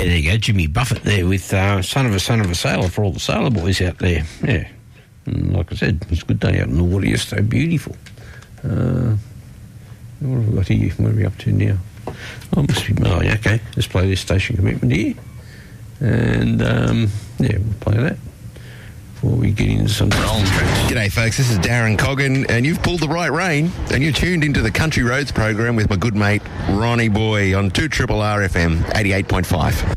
Yeah, there you go, Jimmy Buffett there with Son of a Sailor for all the sailor boys out there. Yeah, and like I said, it was a good day out in the water yesterday, beautiful. What have we got here? Where are we up to now? Oh, must be, okay, let's play this station commitment here. And, yeah, we'll play that before we get into some old tracks. G'day, folks. This is Darren Coggan, and you've pulled the right rein, and you're tuned into the Country Roads program with my good mate, Ronnie Boy, on 2RRR FM 88.5.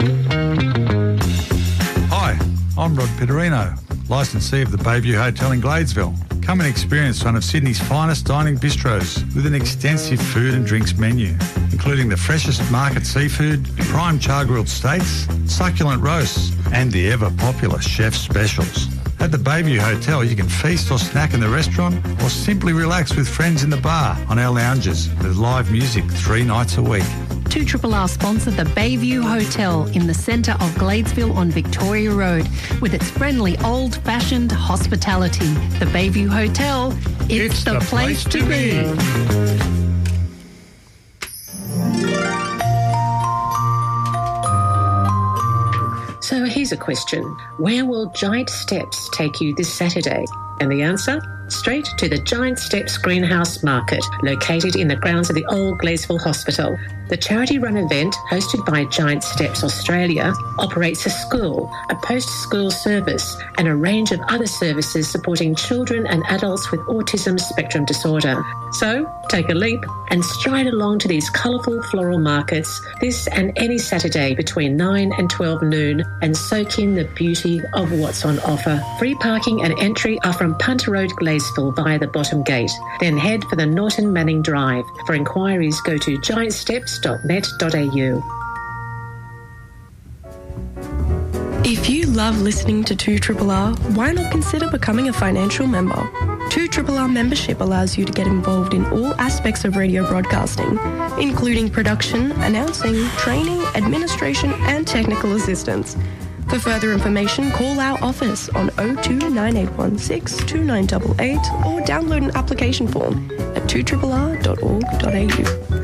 Hi, I'm Rod Pitterino, licensee of the Bayview Hotel in Gladesville. Come and experience one of Sydney's finest dining bistros with an extensive food and drinks menu, including the freshest market seafood, prime char-grilled steaks, succulent roasts, and the ever-popular chef specials. At the Bayview Hotel, you can feast or snack in the restaurant or simply relax with friends in the bar on our lounges with live music 3 nights a week. 2RRR sponsor the Bayview Hotel in the centre of Gladesville on Victoria Road with its friendly old-fashioned hospitality. The Bayview Hotel, it's the place to be. So here's a question. Where will Giant Steps take you this Saturday? And the answer? Straight to the Giant Steps Greenhouse Market, located in the grounds of the old Gladesville Hospital. The charity-run event, hosted by Giant Steps Australia, operates a school, a post-school service, and a range of other services supporting children and adults with autism spectrum disorder. So, take a leap and stride along to these colourful floral markets this and any Saturday between 9 and 12 noon and soak in the beauty of what's on offer. Free parking and entry are from Punter Road, Gladesville via the bottom gate. Then head for the Norton Manning Drive. For inquiries, go to giantsteps.net.au. If you love listening to 2RRR, why not consider becoming a financial member? 2RRR membership allows you to get involved in all aspects of radio broadcasting, including production, announcing, training, administration and technical assistance. For further information, call our office on 02 9816 2988 or download an application form at 2RRR.org.au.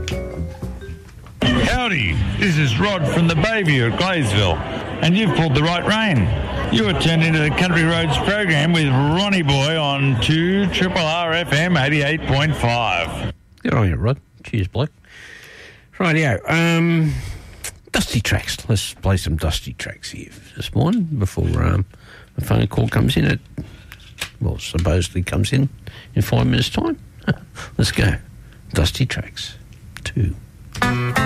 Howdy, this is Rod from the Bayview at Gladesville, and you've pulled the right rein. You are tuned into the Country Roads program with Ronnie Boy on 2RRR FM 88.5. Good on you, Rod. Cheers, bloke. Rightio. Dusty tracks. Let's play some dusty tracks here this morning before a phone call comes in supposedly comes in 5 minutes' time. Let's go. Dusty tracks 2.